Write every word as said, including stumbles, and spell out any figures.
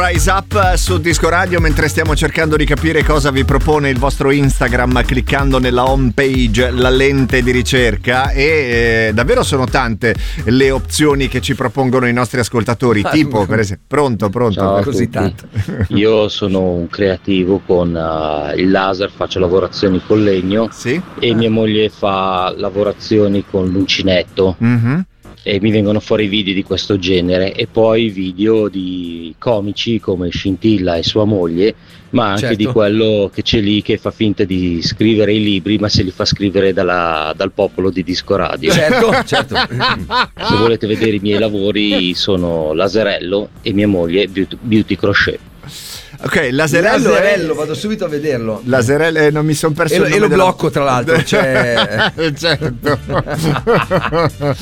Rise Up su Disco Radio, mentre stiamo cercando di capire cosa vi propone il vostro Instagram cliccando nella home page la lente di ricerca, e eh, davvero sono tante le opzioni che ci propongono i nostri ascoltatori, tipo per esempio pronto pronto Ciao così tanto. Io sono un creativo con uh, il laser, faccio lavorazioni con legno, sì? e ah. mia moglie fa lavorazioni con l'uncinetto. Mm-hmm. E mi vengono fuori video di questo genere, e poi video di comici come Scintilla e sua moglie, ma anche Certo. di quello che c'è lì che fa finta di scrivere i libri ma se li fa scrivere dalla, dal popolo di Disco Radio. Certo, certo. Se volete vedere i miei lavori sono Laserello e mia moglie Beauty, Beauty Crochet. Ok, Laserello, Laserello, è... vado subito a vederlo. Laserello, eh, non mi sono perso E lo, il e nome lo della... blocco tra l'altro, cioè... certo.